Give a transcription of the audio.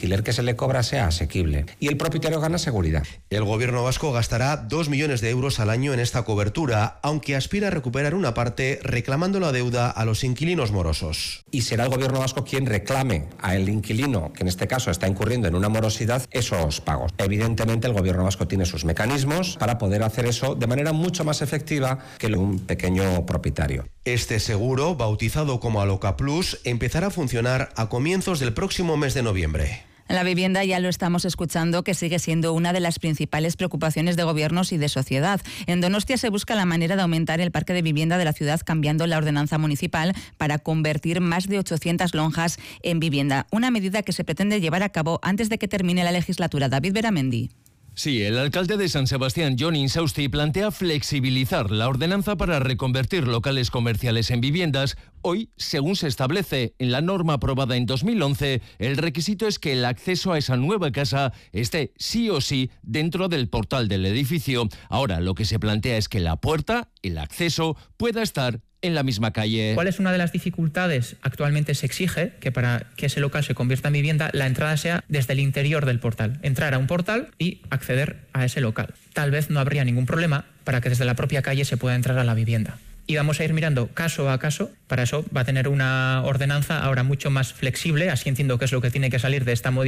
alquiler que se le cobra sea asequible. Y el propietario gana seguridad. El gobierno vasco gastará 2 millones de euros al año en esta cobertura, aunque aspira a recuperar una parte reclamando la deuda a los inquilinos morosos. Y será el gobierno vasco quien reclame al inquilino, que en este caso está incurriendo en una morosidad, esos pagos. Evidentemente el gobierno vasco tiene sus mecanismos para poder hacer eso de manera mucho más efectiva que un pequeño propietario. Este seguro, bautizado como Aloca Plus, empezará a funcionar a comienzos del próximo mes de noviembre. La vivienda, ya lo estamos escuchando, que sigue siendo una de las principales preocupaciones de gobiernos y de sociedad. En Donostia se busca la manera de aumentar el parque de vivienda de la ciudad cambiando la ordenanza municipal para convertir más de 800 lonjas en vivienda. Una medida que se pretende llevar a cabo antes de que termine la legislatura. David Beramendi. Sí, el alcalde de San Sebastián, Jon Insausti, plantea flexibilizar la ordenanza para reconvertir locales comerciales en viviendas. Hoy, según se establece en la norma aprobada en 2011, el requisito es que el acceso a esa nueva casa esté sí o sí dentro del portal del edificio. Ahora, lo que se plantea es que la puerta, el acceso, pueda estar en la misma calle. ¿Cuál es una de las dificultades? Actualmente se exige que para que ese local se convierta en vivienda, la entrada sea desde el interior del portal. Entrar a un portal y acceder a ese local. Tal vez no habría ningún problema para que desde la propia calle se pueda entrar a la vivienda. Y vamos a ir mirando caso a caso. Para eso va a tener una ordenanza ahora mucho más flexible. Así entiendo que es lo que tiene que salir de esta modificación.